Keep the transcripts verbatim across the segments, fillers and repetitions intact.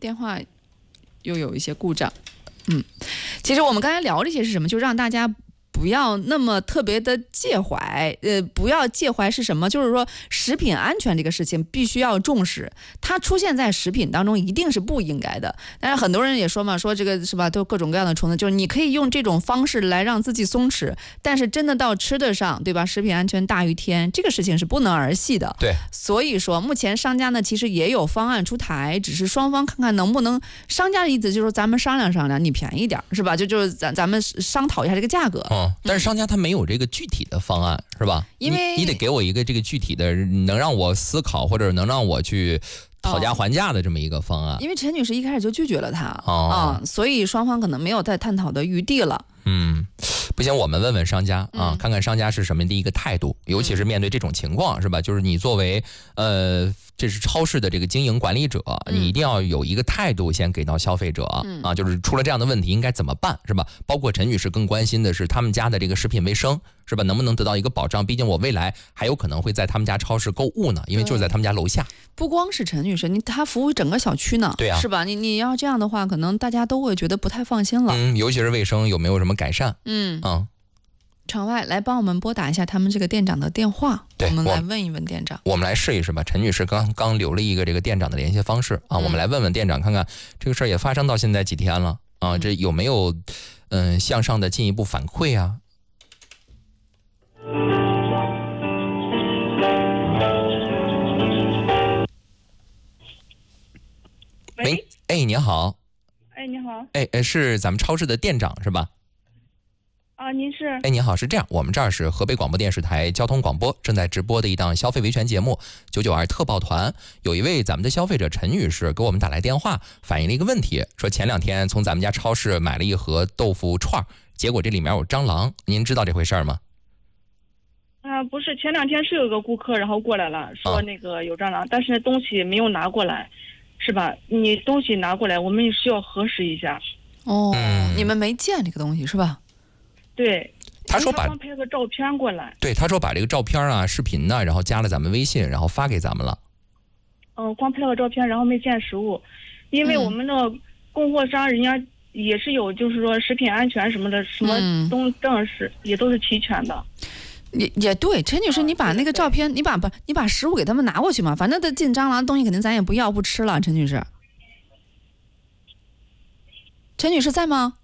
电话又有一些故障。嗯，其实我们刚才聊这些是什么？就让大家不要那么特别的介怀，呃，不要介怀是什么？就是说食品安全这个事情必须要重视，它出现在食品当中一定是不应该的。但是很多人也说嘛，说这个是吧，都各种各样的虫子，就是你可以用这种方式来让自己松弛，但是真的到吃的上，对吧？食品安全大于天，这个事情是不能儿戏的。 对， 所以说目前商家呢其实也有方案出台，只是双方看看能不能，商家的意思就是说咱们商量商量，你便宜点是吧？就就是咱咱们商讨一下这个价格。 嗯。但是商家他没有这个具体的方案，是吧？ 因为你, 你得给我一个这个具体的能让我思考或者能让我去讨价还价的这么一个方案。 因为陈女士一开始就拒绝了他啊、 哦嗯，所以双方可能没有再探讨的余地了。 嗯，不行，我们问问商家啊， 嗯、 看看商家是什么的一个态度，尤其是面对这种情况，是吧？就是你作为呃，这是超市的这个经营管理者， 嗯、 你一定要有一个态度先给到消费者、 嗯、 啊，就是出了这样的问题应该怎么办，是吧？包括陈女士更关心的是他们家的这个食品卫生，是吧？能不能得到一个保障？毕竟我未来还有可能会在他们家超市购物呢，因为就是在他们家楼下。 不光是陈女士，你她服务整个小区呢， 对啊， 是吧？你你要这样的话，可能大家都会觉得不太放心了。 嗯，尤其是卫生有没有什么改善？ 嗯嗯。 场外来帮我们拨打一下他们这个店长的电话， 对， 我们来问一问店长。 我们来试一试吧。陈女士刚刚留了一个这个店长的联系方式啊， 嗯、 我们来问问店长，看看这个事儿也发生到现在几天了啊，这有没有嗯、呃、向上的进一步反馈啊？喂，哎，你好。 哎，你好。 哎哎，是咱们超市的店长是吧？ 啊，您是？ 哎，您好，是这样，我们这儿是河北广播电视台交通广播正在直播的一档消费维权节目九九二特报团，有一位咱们的消费者陈女士给我们打来电话，反映了一个问题，说前两天从咱们家超市买了一盒豆腐串，结果这里面有蟑螂，您知道这回事吗？ 啊，不是，前两天是有个顾客然后过来了，说那个有蟑螂，啊、但是东西没有拿过来，是吧？你东西拿过来，我们需要核实一下。 哦， 嗯、 你们没见这个东西是吧？ 对， 他说把他拍个照片过来。 对，他说把这个照片啊、视频呢，然后加了咱们微信，然后发给咱们了。 嗯、呃，光拍了个照片，然后没见实物，因为我们的供货商人家也是有，就是说食品安全什么的，什么东证是、嗯、也都是齐全的。 也也对，陈女士，你把那个照片， 啊、 你把不，你把食物给他们拿过去嘛，反正这进蟑螂的东西肯定咱也不要不吃了。陈女士，陈女士在吗？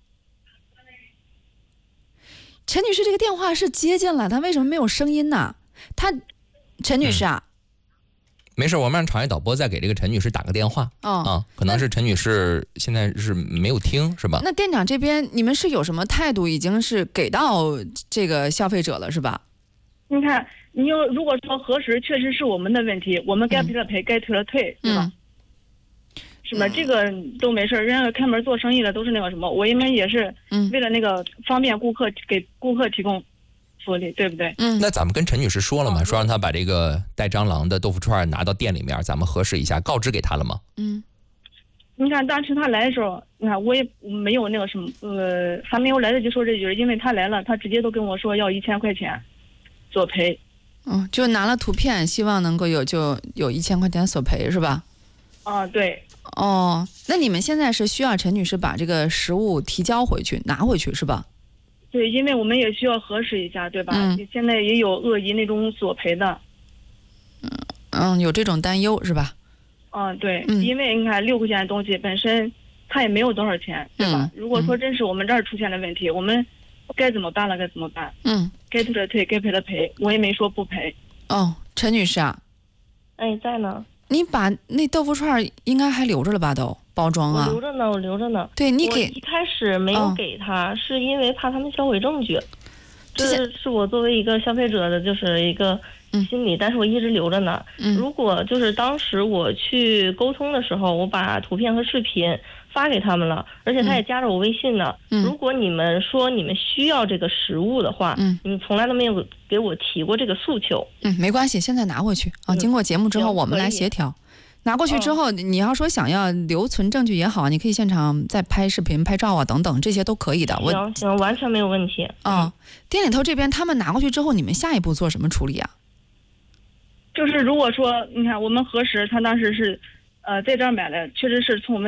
陈女士，这个电话是接进来，她为什么没有声音呢？她，陈女士啊、 嗯，没事，我们让场外导播再给这个陈女士打个电话。 哦， 啊，可能是陈女士现在是没有听，是吧？ 那店长这边你们是有什么态度？已经是给到这个消费者了，是吧？ 你看，你要如果说核实确实是我们的问题，我们该赔了赔，嗯、该退了退，对吧？嗯、是吧？嗯、这个都没事，人家开门做生意的都是那个什么，我们也是为了那个方便顾客，给顾客提供福利，对不对？ 嗯。那咱们跟陈女士说了吗？说让她把这个带蟑螂的豆腐串拿到店里面，咱们核实一下，告知给她了吗？ 嗯。 你看当时他来的时候，你看我也没有那个什么，呃，还没有来得及说这句，因为他来了，他直接都跟我说要一千块钱索赔。 嗯，就拿了图片，希望能够有就有一千块钱索赔，是吧？ 啊，对。 哦，那你们现在是需要陈女士把这个食物提交回去，拿回去是吧？ 对，因为我们也需要核实一下，对吧？嗯。现在也有恶意那种索赔的。 嗯嗯，有这种担忧是吧？ 嗯，对，嗯、因为你看六块钱的东西本身它也没有多少钱，对吧？嗯、如果说真是我们这儿出现了问题，嗯、我们该怎么办了？该怎么办？嗯，该退了退，该赔了赔，我也没说不赔。 哦，陈女士啊， 哎，在呢。 你把那豆腐串应该还留着了吧？都包装啊？ 我留着呢，我留着呢。 对你给一开始没有给他，哦、是因为怕他们销毁证据。这是我作为一个消费者的，就是一个心理，嗯、但是我一直留着呢。嗯、如果就是当时我去沟通的时候，我把图片和视频发给他们了，而且他也加着我微信呢。嗯、如果你们说你们需要这个实物的话，嗯、你们从来都没有给我提过这个诉求。 嗯，没关系，现在拿回去啊。经过节目之后，我们来协调。拿过去之后，你要说想要留存证据也好，你可以现场再拍视频、拍照啊等等，这些都可以的。我行行，完全没有问题。 啊、嗯，店里头这边他们拿过去之后，你们下一步做什么处理啊？ 就是如果说你看我们核实，他当时是呃在这儿买的，确实是从我们。